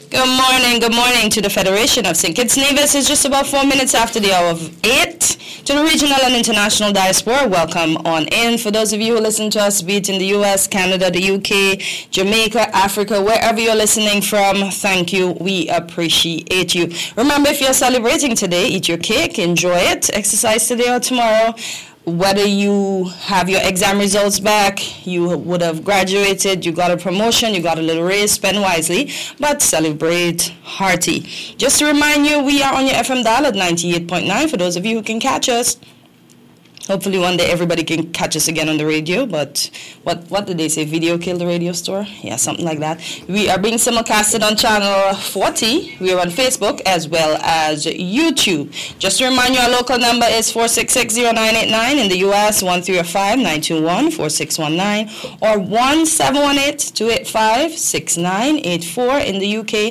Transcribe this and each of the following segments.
Good morning to the Federation of St. Kitts Nevis. It's just about 4 minutes after the hour of 8. To the regional and international diaspora, welcome on in. For those of you who listen to us, be it in the U.S., Canada, the UK, Jamaica, Africa, wherever you're listening from, thank you. We appreciate you. Remember, if you're celebrating today, eat your cake, enjoy it, exercise today or tomorrow. Whether you have your exam results back, you would have graduated, you got a promotion, you got a little raise, spend wisely, but celebrate hearty. Just to remind you, we are on your FM dial at 98.9 for those of you who can catch us. Hopefully one day everybody can catch us again on the radio, but what did they say? Video killed the radio store? Yeah, something like that. We are being simulcasted on channel 40. We are on Facebook as well as YouTube. Just to remind you, our local number is 466-0989 in the U.S., 1-305-921-4619, or 1-718-285-6984 in the U.K.,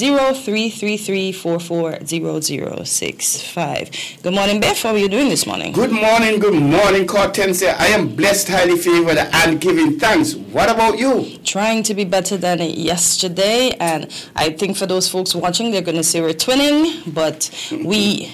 0333-440065. Good morning, Biff. How are you doing this morning? Good morning, Cortensia. I am blessed, highly favored, and giving thanks. What about you? Trying to be better than yesterday, and I think for those folks watching, they're going to say we're twinning, but we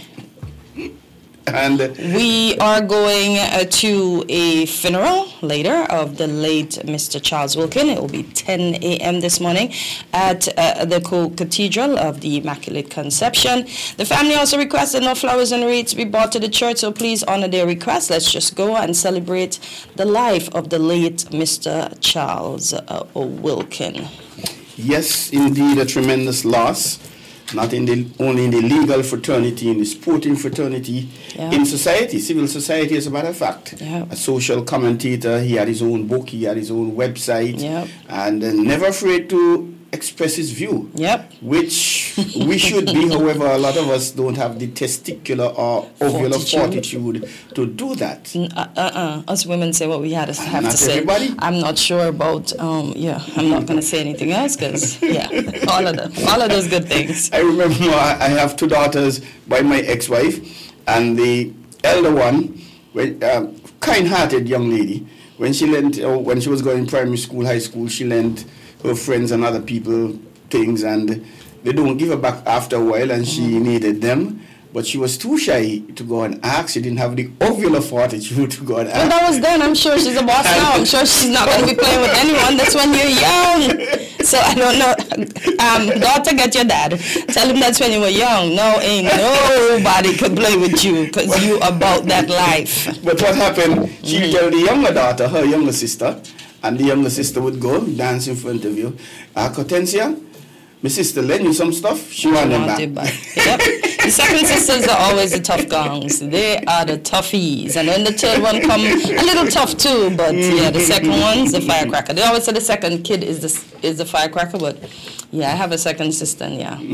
are going to a funeral later of the late Mr. Charles Wilkin. It will be 10 a.m. this morning at the Cathedral of the Immaculate Conception. The family also requested no flowers and wreaths be brought to the church, so please honor their request. Let's just go and celebrate the life of the late Mr. Charles Wilkin. Yes, indeed, a tremendous loss. Not only in the legal fraternity, in the sporting fraternity, in society, civil society, as a matter of fact. A social commentator, he had his own book, he had his own website, and never afraid to express his view, which we should be. However, a lot of us don't have the testicular or ovular fortitude to do that. Us women say what we have to say. Everybody? I'm not sure about, I'm not going to say anything else because, all of those good things. I remember I have two daughters by my ex-wife, and the elder one, kind-hearted young lady, when she was going primary school, high school, she lent her friends and other people things, and they don't give her back after a while, and she needed them. But she was too shy to go and ask. She didn't have the ovular fortitude to go and ask. Well, that was then. I'm sure she's a boss now. I'm sure she's not going to be playing with anyone. That's when you're young. So I don't know. Daughter, get your dad. Tell him that's when you were young. No, ain't nobody could play with you because you about that life. But what happened, she tell the younger daughter, her younger sister, and the younger sister would go dance in front of you. Cortensia, my sister lend you some stuff. She want them back. Yep. The second sisters are always the tough gongs. They are the toughies. And then the third one come a little tough too, but the second one's the firecracker. They always say the second kid is the firecracker, but I have a second sister,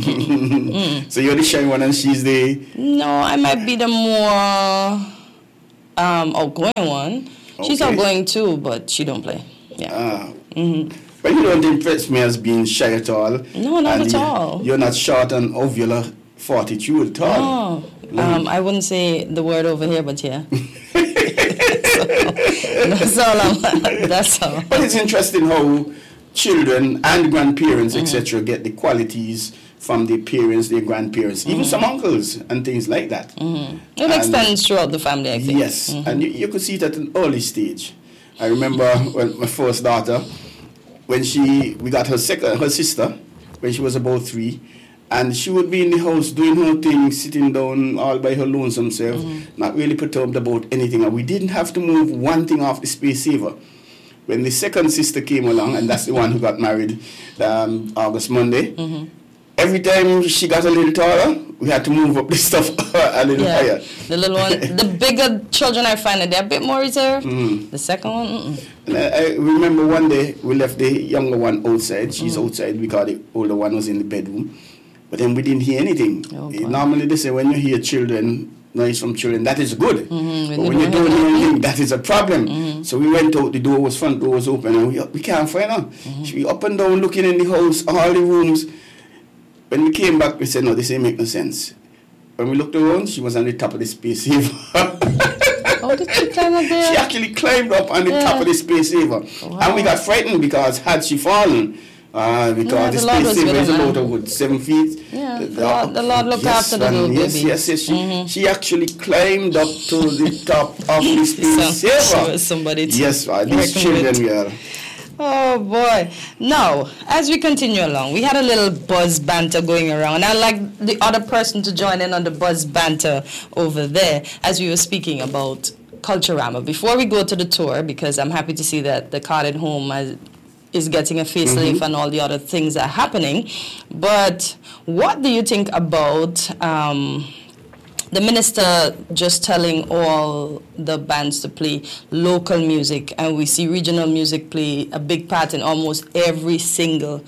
So you're the shy one and she's the... No, I might be the more outgoing one. Okay. She's outgoing too, but she don't play. But you don't impress me as being shy at all. No, not at all. You're not short on ovular fortitude at all. No. I wouldn't say the word over here, but yeah. That's all. But it's interesting how children and grandparents, etc., get the qualities from their parents, their grandparents, even some uncles and things like that. It extends throughout the family, I think. Yes, and you could see it at an early stage. I remember when my first daughter, when we got her sister, when she was about 3, and she would be in the house doing her thing, sitting down all by her lonesome self, not really perturbed about anything, and we didn't have to move one thing off the space saver. When the second sister came along, and that's the one who got married August Monday, every time she got a little taller, we had to move up the stuff a little higher. The little one, the bigger children, I find that they're a bit more reserved. The second one, And I remember one day we left the younger one outside. She's outside because the older one was in the bedroom. But then we didn't hear anything. Normally they say when you hear children, noise from children, that is good. But when you don't hear anything, that is a problem. So we went out, the front door was open, and we can't find her. She up and down looking in the house, all the rooms. When we came back, we said, no, this ain't make no sense. When we looked around, she was on the top of the space saver. Oh, did she climb up there? She actually climbed up on the top of the space saver. Wow. And we got frightened because had she fallen, Because the Lord space was saver with is her, man. about what, 7 feet. Yeah, the Lord looked after the little yes, baby. yes. She actually climbed up to the top of the space She saver. was somebody to Yes, these reckon with. children, girl. Oh boy. Now, as we continue along, we had a little buzz banter going around. I'd like the other person to join in on the buzz banter over there as we were speaking about Culturama. Before we go to the tour, because I'm happy to see that the Card at Home is getting a facelift and all the other things are happening. But what do you think about the minister just telling all the bands to play local music, and we see regional music play a big part in almost every single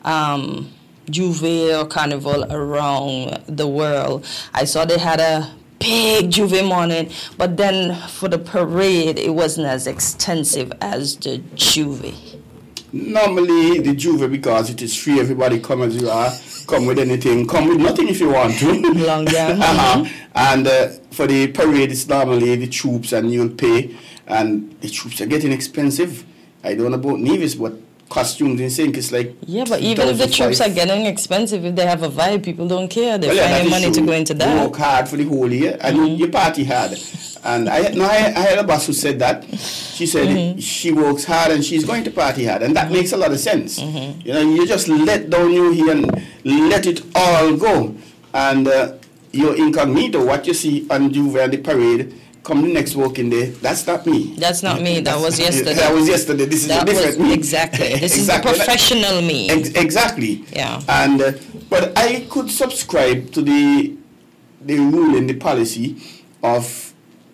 Juve or carnival around the world? I saw they had a big Juve morning, but then for the parade, it wasn't as extensive as the Juve. Normally, the Juve, because it is free, everybody come as you are, come with anything, come with nothing if you want to. Long down. And for the parade, it's normally the troops, and you'll pay, and the troops are getting expensive. I don't know about Nevis, but costumes in St. Kitts like yeah, but even if the troops are getting expensive, if they have a vibe, people don't care. They're finding money to go into that. You work hard for the whole year, and you party hard. And I had a boss who said that. She said she works hard and she's going to party hard, and that makes a lot of sense. You know, you just let down your here and let it all go, and your incognito, what you see on Juve and the parade, come the next working day, that's not me. That's not me. That was yesterday. That was yesterday. This is a different me. Exactly. This is the professional me. Exactly. Yeah. And but I could subscribe to the rule and the policy of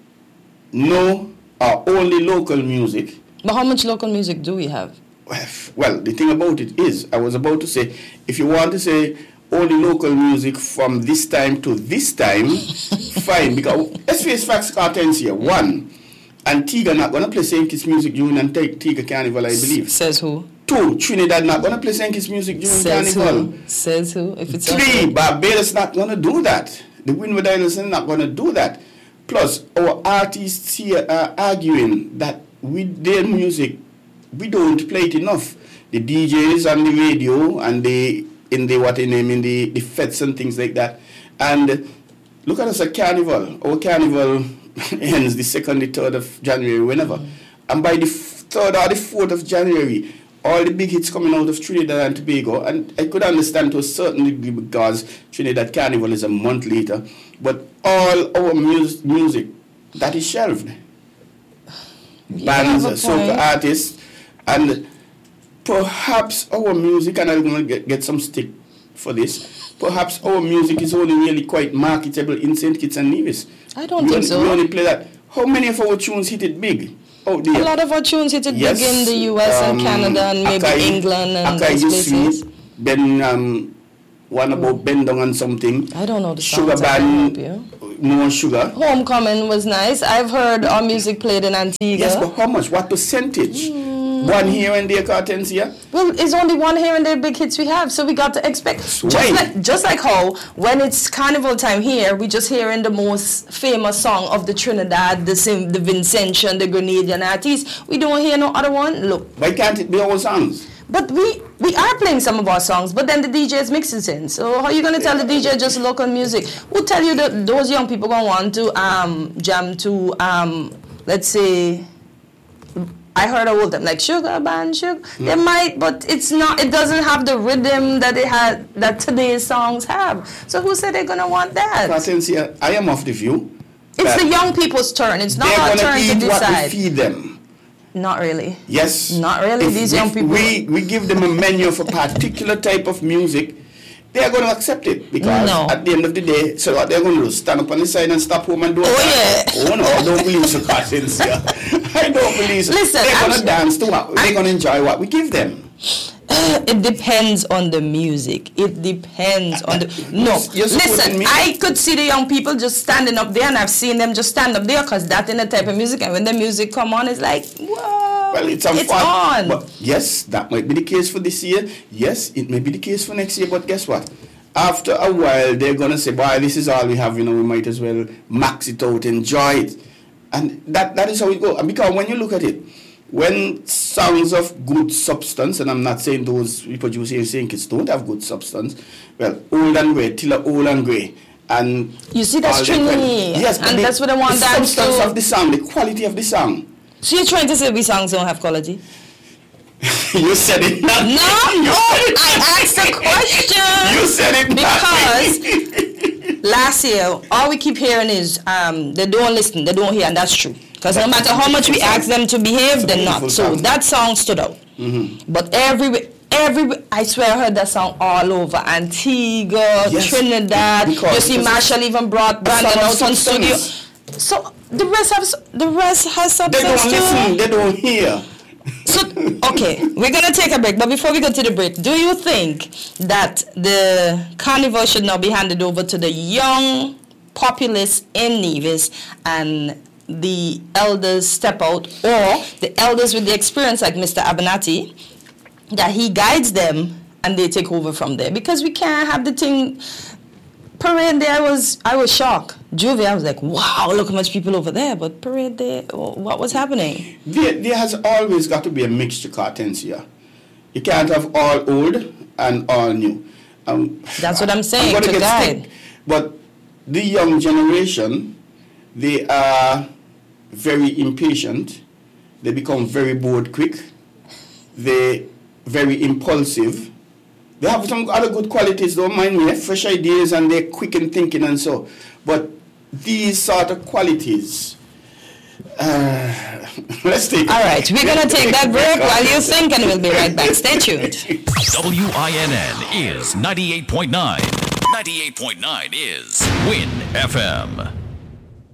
no or only local music. But how much local music do we have? Well, the thing about it is, I was about to say, if you want to say only local music from this time to this time, fine. Because let's face facts, cartels here. One, Antigua not going to play St. Kitts music during Antigua Carnival, I believe. Says who? Two, Trinidad not going to play St. Kitts music during Carnival. Says who? If it's three, Barbados not going to do that. The Windward Islands are not going to do that. Plus, our artists here are arguing that with their music, we don't play it enough. The DJs on the radio and the fets and things like that. And look at us at Carnival. Our Carnival ends the 2nd, the 3rd of January, whenever. And by the 3rd or the 4th of January, all the big hits coming out of Trinidad and Tobago. And I could understand to a certain degree because Trinidad Carnival is a month later. But all our music, that is shelved. Bands, soca artists, and perhaps our music, and I'm going to get some stick for this, perhaps our music is only really quite marketable in St. Kitts and Nevis. I don't think so. We only play that. How many of our tunes hit it big out there? A lot of our tunes hit it big in the US and Canada and maybe England and those places. Then one about Bendong and something. I don't know the Sugar songs. Band, More Sugar. Homecoming was nice. I've heard our music played in Antigua. Yes, but how much? What percentage? One here and there, Cartensia? Well, it's only one here and there big hits we have, so we got to expect. Just like how, when it's carnival time here, we just hearing the most famous song of the Trinidad, the Vincentian, the Grenadian artists. We don't hear no other one. Look. Why can't it be our songs? But we are playing some of our songs, but then the DJs mix it in. So how are you going to tell the DJ just local music? Who tell you that those young people going to want to jam to, let's say, I heard all of them, like Sugar Band, Sugar. They might, but it's not. It doesn't have the rhythm that today's songs have. So who said they're going to want that? Cartensia, I am of the view. It's the young people's turn. It's not our turn to decide. They're going to eat what we feed them. Not really. Yes. Not really. These young people. We give them a menu of a particular type of music. They are going to accept it because at the end of the day, so what they're going to do? Stand up on the side and stop home and do it. Oh no, I don't believe so, Cartens. I don't believe so. Listen, they're going to dance to what? They're going to enjoy what we give them. It depends on the music. It depends on the... No, listen, I could see the young people just standing up there, and I've seen them just stand up there because that's in the type of music, and when the music come on, it's like, whoa, well, it's on. But yes, that might be the case for this year. Yes, it may be the case for next year, but guess what? After a while, they're going to say, boy, this is all we have, we might as well max it out, enjoy it. And that is how it goes. And because when you look at it, when songs of good substance, and I'm not saying those reproducing saying kids don't have good substance, well, Old and Grey, Tiller Old and Grey, and you see that's Trini. Yes, and that's what I want the that substance to of the song, the quality of the song. So you're trying to say we songs don't have quality? You said it not. No, I asked a question. You said it because last year all we keep hearing is they don't listen, they don't hear, and that's true. Because no matter how much we ask them to behave, they're not. So that song stood out. Mm-hmm. But every I swear I heard that song all over Antigua, yes, Trinidad. You see, Marshall even brought Brandon out on studio. So the rest has substance. They don't listen. They don't hear. So okay, we're gonna take a break. But before we go to the break, do you think that the carnival should now be handed over to the young populace in Nevis and the elders step out, or the elders with the experience like Mr. Abernathy, that he guides them and they take over from there? Because we can't have the thing parade day. I was shocked. Juvie, I was like, wow, look how much people over there. But parade day, what was happening? There has always got to be a mixture, Hortensia. You can't have all old and all new. That's what I'm saying, to guide. But the young generation, they are very impatient. They become very bored quick. They're very impulsive. They have some other good qualities, don't mind me, fresh ideas, and they're quick in thinking and so. But these sort of qualities, let's take it. All right, we're going to take that break while you think, and we'll be right back. Stay tuned. WINN is 98.9. 98.9 is WIN FM.